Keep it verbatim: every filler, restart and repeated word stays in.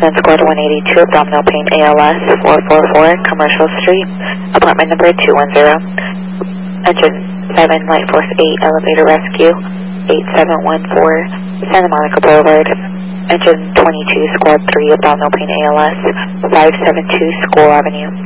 Then squad one eighty-two, abdominal pain, A L S, four four four, Commercial Street, apartment number two one zero. Engine seven, Light Force eight, elevator rescue, eight seven one four, Santa Monica Boulevard. Engine twenty-two, squad three, abdominal pain, A L S, five seven two, School Avenue.